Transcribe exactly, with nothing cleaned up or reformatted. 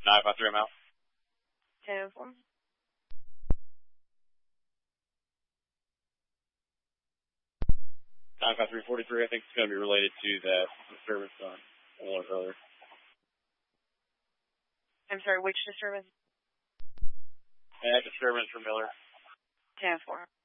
nine five three, I'm out. ten four. nine five three forty-three, I think it's going to be related to that disturbance on Miller earlier. I'm sorry, which disturbance? That disturbance from Miller. ten four.